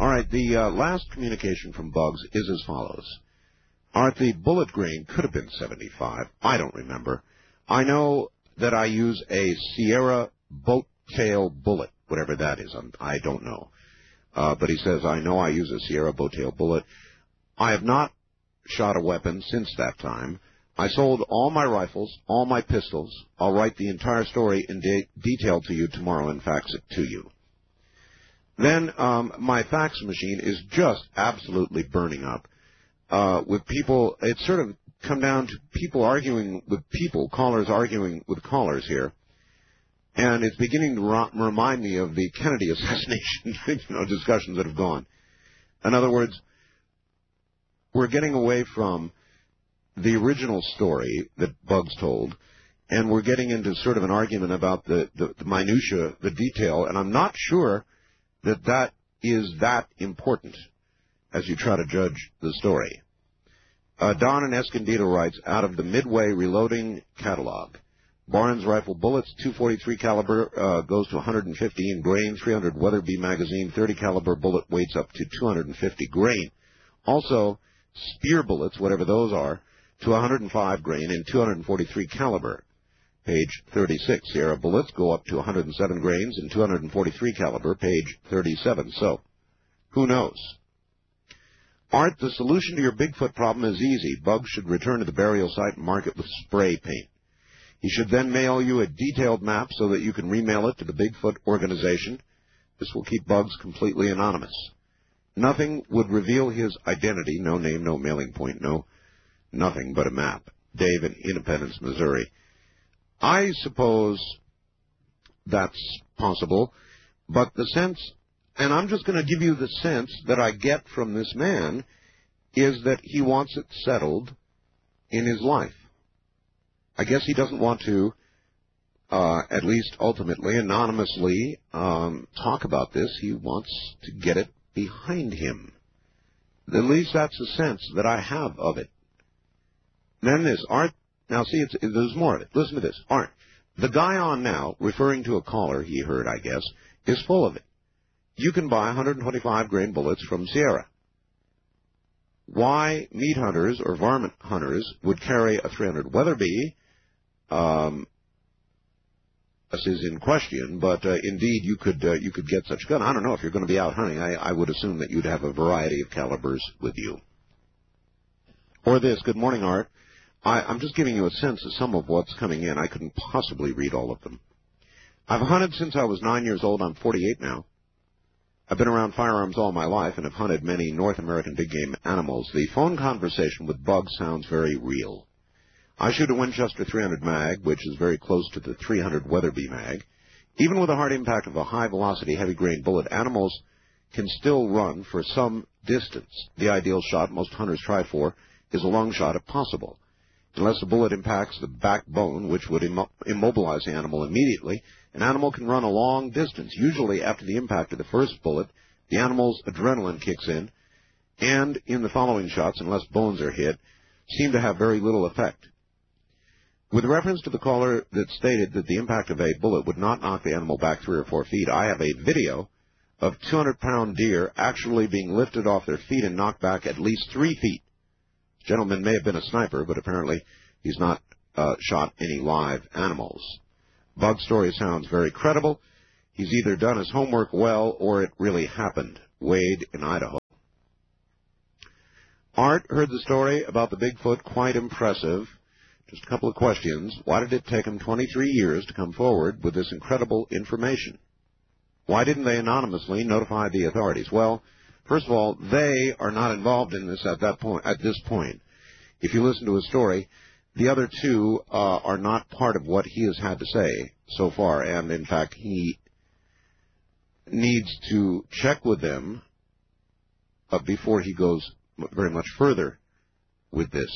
All right, the last communication from Bugs is as follows. Art, the bullet grain could have been 75. I don't remember. I know that I use a Sierra boat tail bullet, whatever that is. I don't know. But he says, I know I use a Sierra boat tail bullet. I have not shot a weapon since that time. I sold all my rifles, all my pistols. I'll write the entire story in detail to you tomorrow and fax it to you. Then my fax machine is just absolutely burning up. With people, it's sort of come down to people arguing with people, callers arguing with callers here. And it's beginning to remind me of the Kennedy assassination discussions that have gone. In other words, we're getting away from the original story that Bugs told, and we're getting into sort of an argument about the minutia, the detail, and I'm not sure that is that important as you try to judge the story. Don in Escondido writes, out of the Midway Reloading Catalog, Barnes Rifle Bullets, 243 caliber, goes to 150 in grain, 300 Weatherby magazine, 30 caliber bullet weights up to 250 grain. Also, Spear bullets, whatever those are, to 105 grain in 243 caliber. Page 36. Sierra bullets go up to 107 grains in 243 caliber. Page 37. So, who knows? Art, the solution to your Bigfoot problem is easy. Bugs should return to the burial site and mark it with spray paint. He should then mail you a detailed map so that you can remail it to the Bigfoot organization. This will keep Bugs completely anonymous. Nothing would reveal his identity, no name, no mailing point, nothing but a map. Dave in Independence, Missouri. I suppose that's possible, but the sense, and I'm just going to give you the sense that I get from this man, is that he wants it settled in his life. I guess he doesn't want to, at least ultimately, anonymously, talk about this. He wants to get it behind him. At least that's the sense that I have of it. Then this, Art, now see, there's more of it. Listen to this. Art, the guy on now, referring to a caller he heard, I guess, is full of it. You can buy 125 grain bullets from Sierra. Why meat hunters or varmint hunters would carry a 300 Weatherby, this is in question, but indeed you could get such a gun. I don't know if you're going to be out hunting. I would assume that you'd have a variety of calibers with you. Or this, good morning, Art. I'm just giving you a sense of some of what's coming in. I couldn't possibly read all of them. I've hunted since I was 9 years old. I'm 48 now. I've been around firearms all my life and have hunted many North American big-game animals. The phone conversation with Bugs sounds very real. I shoot a Winchester 300 mag, which is very close to the 300 Weatherby mag. Even with a hard impact of a high-velocity, heavy-grain bullet, animals can still run for some distance. The ideal shot most hunters try for is a long shot if possible. Unless the bullet impacts the backbone, which would immobilize the animal immediately, an animal can run a long distance. Usually after the impact of the first bullet, the animal's adrenaline kicks in, and in the following shots, unless bones are hit, seem to have very little effect. With reference to the caller that stated that the impact of a bullet would not knock the animal back 3 or 4 feet, I have a video of 200-pound deer actually being lifted off their feet and knocked back at least 3 feet. This gentleman may have been a sniper, but apparently he's not shot any live animals. Bug's story sounds very credible. He's either done his homework well or it really happened. Wade in Idaho. Art heard the story about the Bigfoot, quite impressive. Just a couple of questions. Why did it take him 23 years to come forward with this incredible information? Why didn't they anonymously notify the authorities? Well, first of all, they are not involved in this at this point. If you listen to his story, the other two are not part of what he has had to say so far, and in fact, he needs to check with them before he goes very much further with this.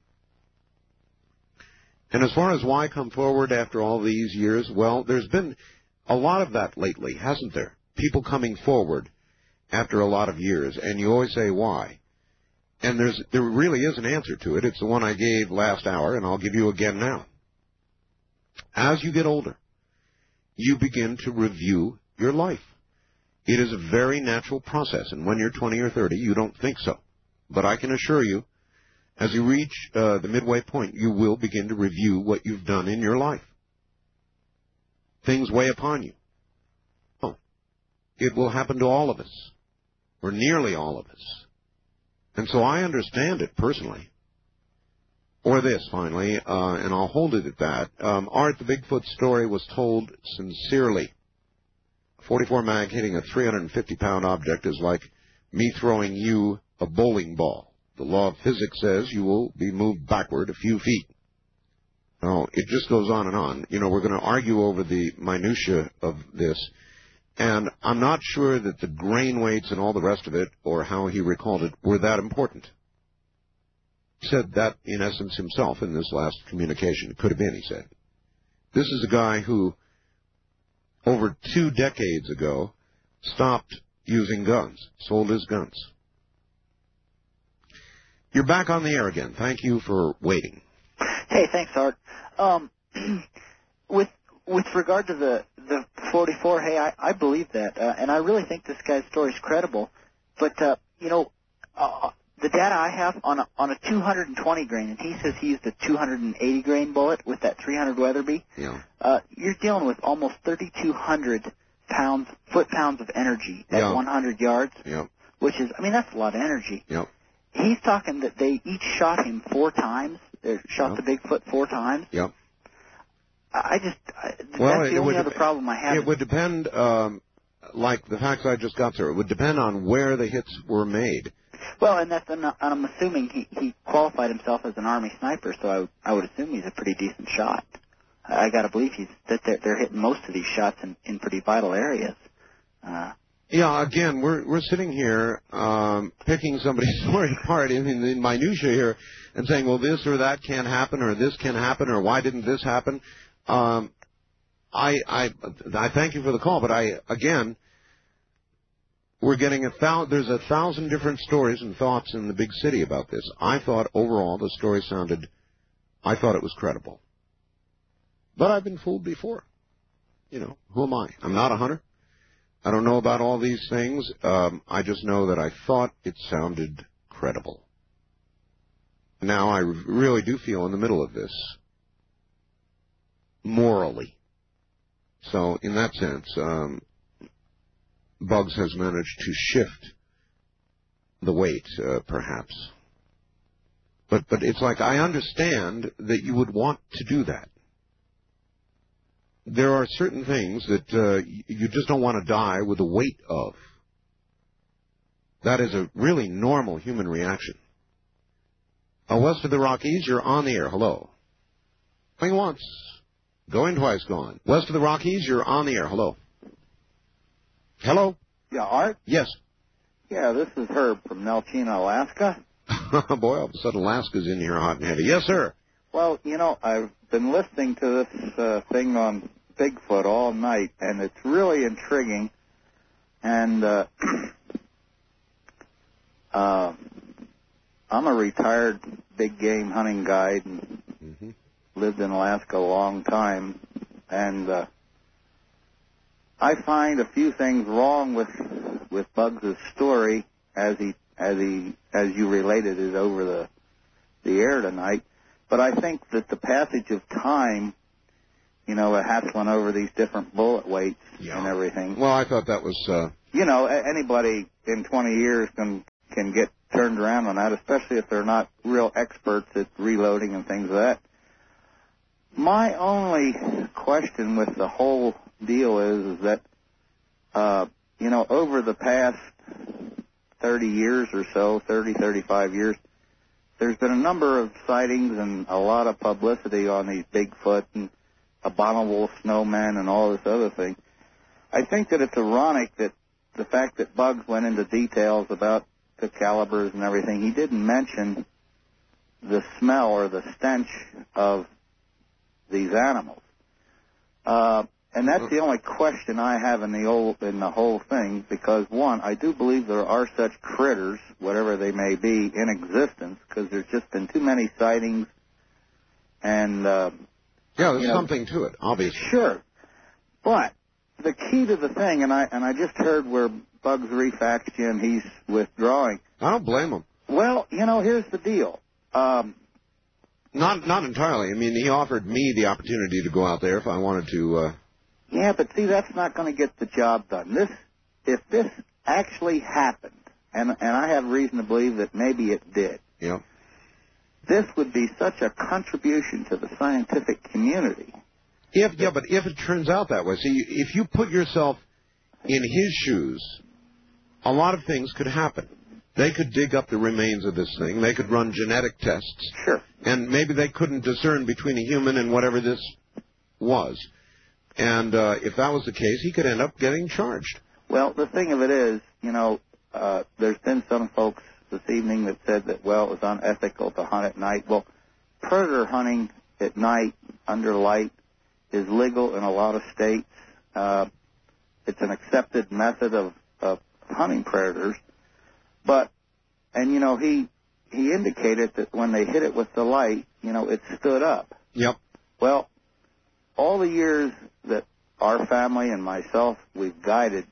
And as far as why come forward after all these years, well, there's been a lot of that lately, hasn't there? People coming forward after a lot of years, and you always say why. And there really is an answer to it. It's the one I gave last hour, and I'll give you again now. As you get older, you begin to review your life. It is a very natural process, and when you're 20 or 30, you don't think so. But I can assure you, as you reach the midway point, you will begin to review what you've done in your life. Things weigh upon you. Oh, it will happen to all of us, or nearly all of us. And so I understand it personally. Or this, finally, and I'll hold it at that. Art, the Bigfoot story was told sincerely. 44 mag hitting a 350-pound object is like me throwing you a bowling ball. The law of physics says you will be moved backward a few feet. Oh, it just goes on and on. You know, we're going to argue over the minutia of this, and I'm not sure that the grain weights and all the rest of it, or how he recalled it, were that important. He said that, in essence, himself in this last communication. It could have been, he said. This is a guy who, over 2 decades ago, stopped using guns, sold his guns. You're back on the air again. Thank you for waiting. Hey, thanks, Art. With regard to the 44, hey, I believe that, and I really think this guy's story is credible. But the data I have on a 220 grain, and he says he used a 280 grain bullet with that 300 Weatherby. Yeah. You're dealing with almost 3,200 foot-pounds of energy at 100 yards. Yeah. Which is, I mean, that's a lot of energy. Yep. He's talking that they each shot him 4 times. They shot the Bigfoot 4 times. Yep. That's the only other problem I have. It would depend, like the facts I just got through, it would depend on where the hits were made. Well, and I'm assuming he qualified himself as an Army sniper, so I would assume he's a pretty decent shot. I got to believe they're hitting most of these shots in pretty vital areas. Yeah, again, we're sitting here picking somebody's story apart in minutia here and saying, well, this or that can't happen, or this can happen, or why didn't this happen? I thank you for the call, but we're getting there's 1,000 different stories and thoughts in the big city about this. I thought overall the story I thought it was credible. But I've been fooled before. You know, who am I? I'm not a hunter. I don't know about all these things. I just know that I thought it sounded credible. Now I really do feel in the middle of this, morally. So in that sense, Bugs has managed to shift the weight, perhaps. But it's like, I understand that you would want to do that. There are certain things that you just don't want to die with the weight of. That is a really normal human reaction. West of the Rockies, you're on the air. Hello. Going once. Going twice, gone. West of the Rockies, you're on the air. Hello. Hello? Yeah, Art? Yes. Yeah, this is Herb from Nelchina, Alaska. Boy, all of a sudden Alaska's in here hot and heavy. Yes, sir. Well, you know, I've been listening to this thing on Bigfoot all night, and it's really intriguing. And I'm a retired big game hunting guide and lived in Alaska a long time, and I find a few things wrong with Bugs' story as you related it over the air tonight. But I think that the passage of time, you know, hassling over these different bullet weights and everything. Well, I thought that was... You know, anybody in 20 years can get turned around on that, especially if they're not real experts at reloading and things like that. My only question with the whole deal is that, you know, over the past 30 years or so, 35 years, there's been a number of sightings and a lot of publicity on these Bigfoot and abominable snowmen and all this other thing. I think that it's ironic that the fact that Bugs went into details about the calibers and everything, he didn't mention the smell or the stench of these animals. And that's the only question I have in the whole thing, because, one, I do believe there are such critters, whatever they may be, in existence, because there's just been too many sightings. And yeah, there's something to it, obviously. Sure. But the key to the thing, and I just heard where Bugs refaxed you and he's withdrawing. I don't blame him. Well, here's the deal. Not entirely. I mean, he offered me the opportunity to go out there if I wanted to. Yeah, but see, that's not going to get the job done. If this actually happened, and I have reason to believe that maybe it did. Yeah. This would be such a contribution to the scientific community. But if it turns out that way, see, if you put yourself in his shoes, a lot of things could happen. They could dig up the remains of this thing. They could run genetic tests. Sure. And maybe they couldn't discern between a human and whatever this was. And if that was the case, he could end up getting charged. Well, the thing of it is, there's been some folks this evening that said that, well, it was unethical to hunt at night. Well, predator hunting at night under light is legal in a lot of states. It's an accepted method of hunting predators. But, and he indicated that when they hit it with the light, it stood up. Yep. Well, all the years that our family and myself, we've guided,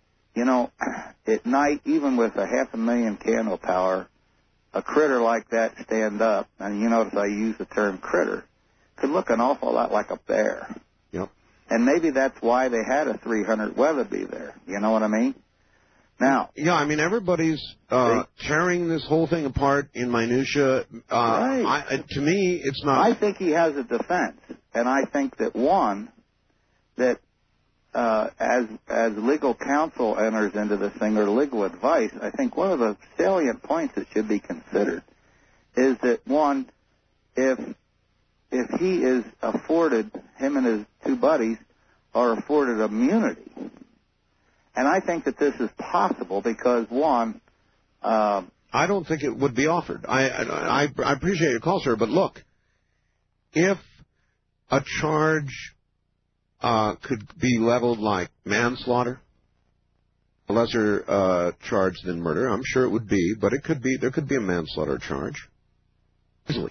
at night, even with 500,000 candle power, a critter like that stand up, and you notice I use the term critter, could look an awful lot like a bear. Yep. And maybe that's why they had a 300 Weatherby there. You know what I mean? Now, yeah, I mean, everybody's tearing this whole thing apart in minutia. Right. To me, it's not. I think he has a defense, and I think that that as legal counsel enters into this thing, or legal advice, I think one of the salient points that should be considered is that, one, if he is afforded, him and his two buddies are afforded immunity. And I think that this is possible because, one, I don't think it would be offered. I appreciate your call, sir, but look, if a charge could be leveled like manslaughter, a lesser charge than murder, I'm sure it would be, but there could be a manslaughter charge. Easily.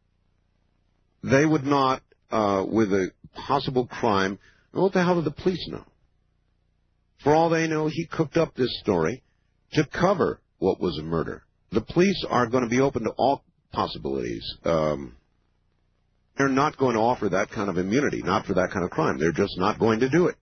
They would not, with a possible crime, what the hell do the police know? For all they know, he cooked up this story to cover what was a murder. The police are going to be open to all possibilities. They're not going to offer that kind of immunity, not for that kind of crime. They're just not going to do it.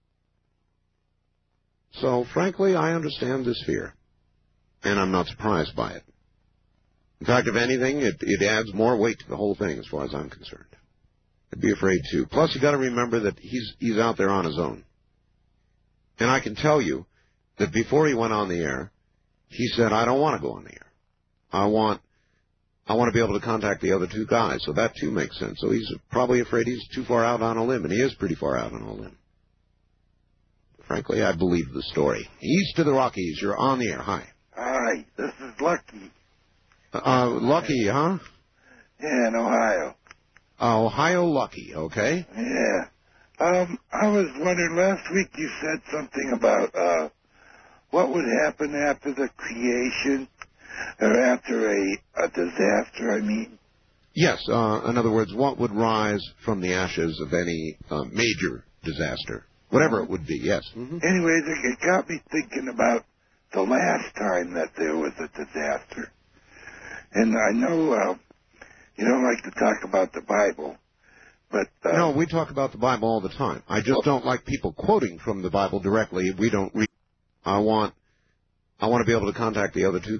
So, frankly, I understand this fear, and I'm not surprised by it. In fact, if anything, it adds more weight to the whole thing as far as I'm concerned. I'd be afraid, too. Plus, you got to remember that he's out there on his own. And I can tell you that before he went on the air, he said, I don't want to go on the air. I want to be able to contact the other two guys. So that, too, makes sense. So he's probably afraid he's too far out on a limb, and he is pretty far out on a limb. Frankly, I believe the story. East of the Rockies, you're on the air. Hi. Hi, this is Lucky. Lucky, huh? Yeah, in Ohio. Ohio Lucky, okay. Yeah. I was wondering, last week you said something about what would happen after the creation, or after a disaster, I mean. Yes, in other words, what would rise from the ashes of any major disaster? Whatever it would be, yes. Mm-hmm. Anyways, it got me thinking about the last time that there was a disaster. And I know you don't like to talk about the Bible, but... No, we talk about the Bible all the time. I just don't like people quoting from the Bible directly. We don't read. I want to be able to contact the other two